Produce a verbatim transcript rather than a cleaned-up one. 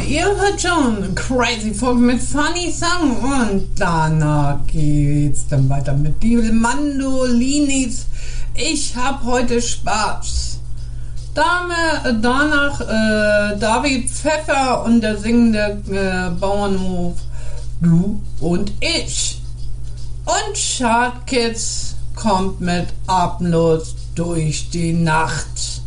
ihr hört schon Crazy Folk mit Funny Song und danach geht's dann weiter mit die Mandolinis. Ich hab heute Spaß. Dame, danach äh, David Pfeffer und der singende äh, Bauernhof Du und ich. Und Chartkids kommt mit Atemlos durch die Nacht.